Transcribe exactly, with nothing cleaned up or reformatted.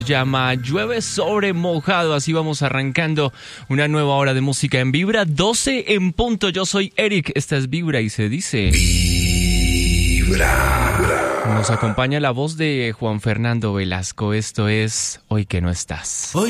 Llama Llueve sobre mojado. Así vamos arrancando una nueva hora de música en Vibra, doce en punto. Yo soy Eric, esta es Vibra y se dice Vibra. Nos acompaña la voz de Juan Fernando Velasco. Esto es Hoy que no estás. Hoy